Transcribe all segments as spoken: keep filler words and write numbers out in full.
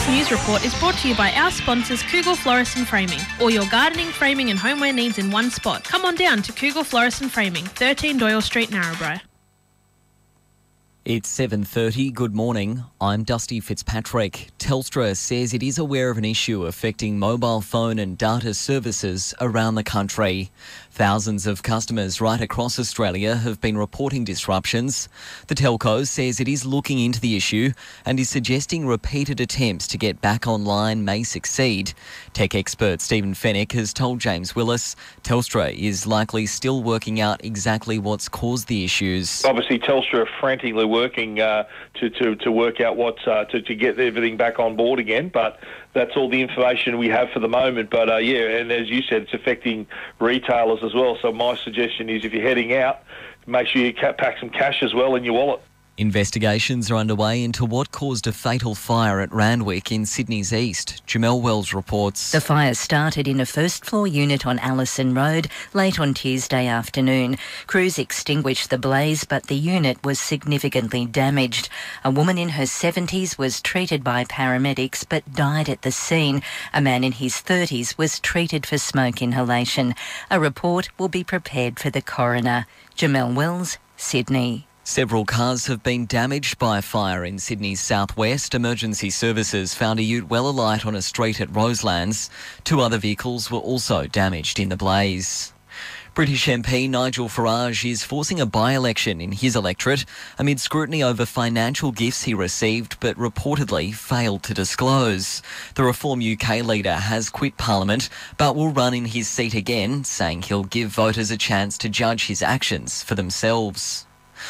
This news report is brought to you by our sponsors Cougal Florist and Framing. All your gardening, framing and homeware needs in one spot. Come on down to Cougal Florist and Framing, thirteen Doyle Street, Narrabri. It's seven thirty. Good morning. I'm Dusty Fitzpatrick. Telstra says it is aware of an issue affecting mobile phone and data services around the country. Thousands of customers right across Australia have been reporting disruptions. The telco says it is looking into the issue and is suggesting repeated attempts to get back online may succeed. Tech expert Stephen Fennick has told James Willis Telstra is likely still working out exactly what's caused the issues. Obviously, Telstra are frantically working uh, to, to, to work out what's uh, to, to get everything back on board again, but that's all the information we have for the moment. But uh, yeah, and as you said, it's affecting retailers as well. So my suggestion is if you're heading out, make sure you pack some cash as well in your wallet. Investigations are underway into what caused a fatal fire at Randwick in Sydney's east. Jamelle Wells reports. The fire started in a first-floor unit on Allison Road late on Tuesday afternoon. Crews extinguished the blaze, but the unit was significantly damaged. A woman in her seventies was treated by paramedics but died at the scene. A man in his thirties was treated for smoke inhalation. A report will be prepared for the coroner. Jamelle Wells, Sydney. Several cars have been damaged by a fire in Sydney's southwest. Emergency services found a ute well alight on a street at Roselands. Two other vehicles were also damaged in the blaze. British M P Nigel Farage is forcing a by-election in his electorate amid scrutiny over financial gifts he received but reportedly failed to disclose. The Reform U K leader has quit Parliament but will run in his seat again, saying he'll give voters a chance to judge his actions for themselves.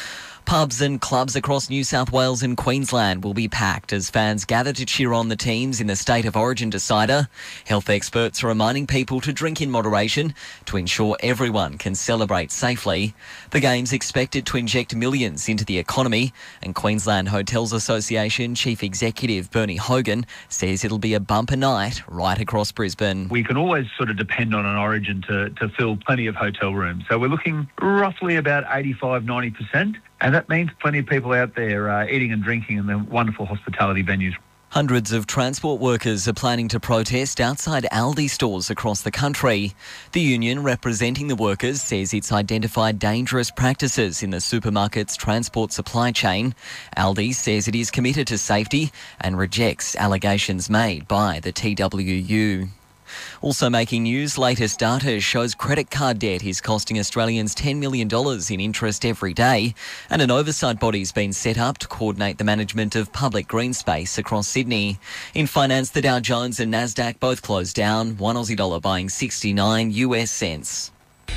Pubs and clubs across New South Wales and Queensland will be packed as fans gather to cheer on the teams in the State of Origin decider. Health experts are reminding people to drink in moderation to ensure everyone can celebrate safely. The game's expected to inject millions into the economy, and Queensland Hotels Association Chief Executive Bernie Hogan says it'll be a bumper night right across Brisbane. We can always sort of depend on an Origin to, to fill plenty of hotel rooms. So we're looking roughly about eighty-five, ninety percent. And that means plenty of people out there uh, eating and drinking in the wonderful hospitality venues. Hundreds of transport workers are planning to protest outside Aldi stores across the country. The union representing the workers says it's identified dangerous practices in the supermarket's transport supply chain. Aldi says it is committed to safety and rejects allegations made by the T W U. Also making news, latest data shows credit card debt is costing Australians ten million dollars in interest every day, and an oversight body's been set up to coordinate the management of public green space across Sydney. In finance, the Dow Jones and Nasdaq both closed down, one Aussie dollar buying sixty-nine US cents.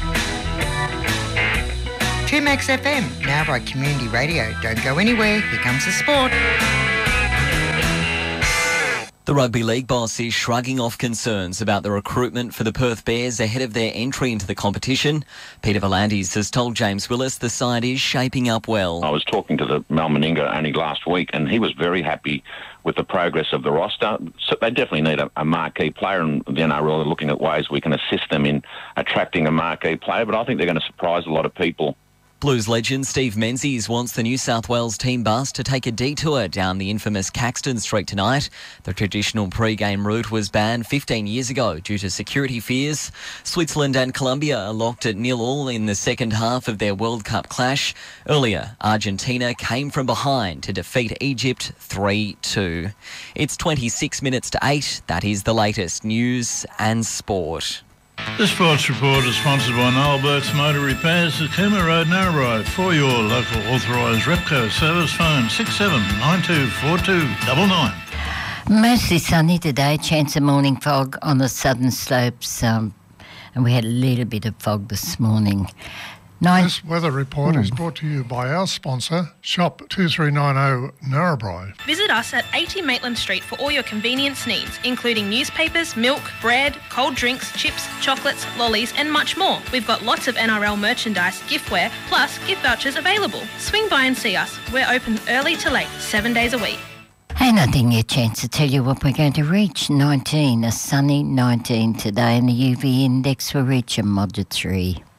two Max F M, now by Community Radio. Don't go anywhere, here comes the sport. The Rugby League boss is shrugging off concerns about the recruitment for the Perth Bears ahead of their entry into the competition. Peter V'landys has told James Willis the side is shaping up well. I was talking to the Mal Meninga only last week, and he was very happy with the progress of the roster. So they definitely need a, a marquee player, and the N R L are looking at ways we can assist them in attracting a marquee player, but I think they're going to surprise a lot of people. Blues legend Steve Menzies wants the New South Wales team bus to take a detour down the infamous Caxton Street tonight. The traditional pre-game route was banned fifteen years ago due to security fears. Switzerland and Colombia are locked at nil all in the second half of their World Cup clash. Earlier, Argentina came from behind to defeat Egypt three two. It's twenty-six minutes to eight. That is the latest news and sport. The Sports Report is sponsored by Noel Burke's Motor Repairs at Cooma Road, Narrabri. For your local authorised Repco service, phone six seven nine two four two nine nine. Mostly sunny today, chance of morning fog on the southern slopes, um, and we had a little bit of fog this morning. Nine... This weather report mm. is brought to you by our sponsor, Shop two three nine zero Narrabri. Visit us at eighty Maitland Street for all your convenience needs, including newspapers, milk, bread, cold drinks, chips, chocolates, lollies and much more. We've got lots of N R L merchandise, giftware, plus gift vouchers available. Swing by and see us. We're open early to late, seven days a week. And I didn't get a chance to tell you what we're going to reach. nineteen, a sunny nineteen today, and the U V index will reach a moderate three.